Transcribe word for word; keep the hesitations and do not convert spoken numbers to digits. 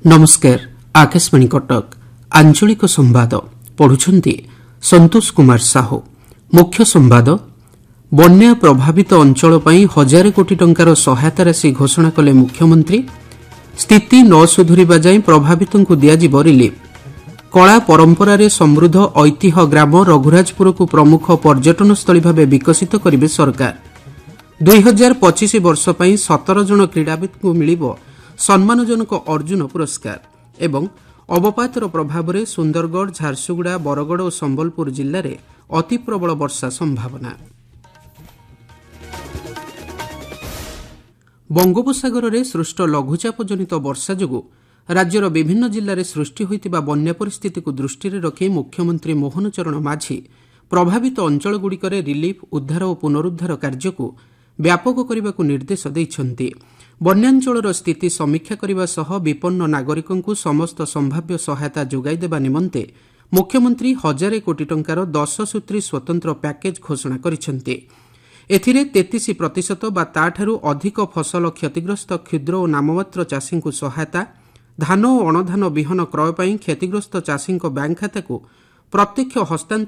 नमस्कार आकाशवाणी कटक आंचलिक संवाद पढ़ुछंती संतोष कुमार साहू। मुख्य संवाद बन्या प्रभावित अंचल पई हजार कोटी टंकार सहायता राशि घोषणा कले मुख्यमंत्री। स्थिति न सुधुरिबा जाय प्रभावितंकु दियाजिब रिलीफ। कला परंपरारे समृद्ध ऐतिह्य ग्राम रघुराजपुर को प्रमुख पर्यटन स्थली भाव विकसित करिवे सरकार। दुई हजार पचिश वर्ष पई सतर जन क्रीड़ाविद को मिलिबो सम्मानजनक अर्जुन पुरस्कार एवं अवपातर प्रभाव में सुंदरगढ़ झारसुगुड़ा बरगड़ और संबलपुर जिले में अति प्रबल वर्षा संभावना। बंगोपसागर में सृष्ट लघुचाप जनित वर्षा जोगु राज्यर विभिन्न जिले में सृष्टि होइतिबा बन्या परिस्थिति को दृष्टि रखी मुख्यमंत्री मोहन चरण माझी प्रभावित अंचलगुड़िकरे रिलीफ उद्धार और पुनरुद्धार कार्य को व्यापक करने को निर्देश देइछन्ति। बन्यांचलर स्थिति समीक्षा करने सह विपन्न नागरिकों समस्त संभाव्य सहायता जोगाई देबा निमंते मुख्यमंत्री हजार कोटी टंकार दस सूत्री स्वतंत्र पैकेज घोषणा करिसेंति। एथिरे तैंतीस प्रतिशत बा ताठारु अधिक फसल क्षतिग्रस्त क्षुद्र और नाममात्र चाषी को सहायता, धान और अणधान विहन क्रय पई क्षतिग्रस्त चाषी बैंक खाता को प्रत्यक्ष हस्तांतर